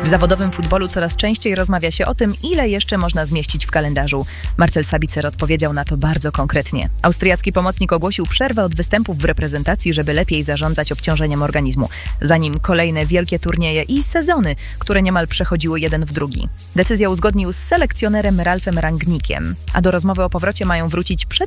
W zawodowym futbolu coraz częściej rozmawia się o tym, ile jeszcze można zmieścić w kalendarzu. Marcel Sabitzer odpowiedział na to bardzo konkretnie. Austriacki pomocnik ogłosił przerwę od występów w reprezentacji, żeby lepiej zarządzać obciążeniem organizmu. Za nim kolejne wielkie turnieje i sezony, które niemal przechodziły jeden w drugi. Decyzję uzgodnił z selekcjonerem Ralfem Rangnickiem, a do rozmowy o powrocie mają wrócić przed